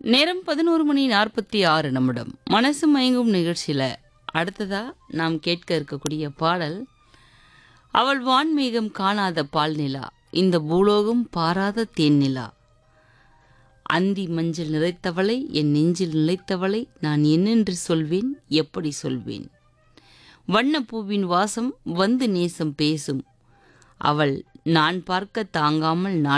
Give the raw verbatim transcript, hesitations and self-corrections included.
நேரம் பதினோரு மணி நாற்பத்தி ஆறு நிமிடம். மனசு மயங்கும் நிகழ்ச்சியில் அடுத்ததா நாம் கேட்க இருக்கக்கூடிய பாடல், அவள் வான்மேகம் காணாத பால் நிலா, இந்த பூலோகம் பாராத தேன் நிலா, அந்தி மஞ்சள் நிறைத்தவளை, என் நெஞ்சில் நிலைத்தவளை, நான் என்னென்று சொல்வேன், எப்படி சொல்வேன், வண்ணப்பூவின் வாசம் வந்து நேசம் பேசும், அவள் நான் பார்க்க தாங்காமல் நான்